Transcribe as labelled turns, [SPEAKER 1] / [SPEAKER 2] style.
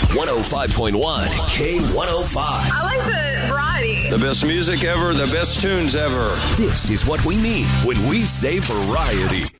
[SPEAKER 1] 105.1 K105.
[SPEAKER 2] I like the variety.
[SPEAKER 3] The best music ever, the best tunes ever.
[SPEAKER 1] This is what we mean when we say variety.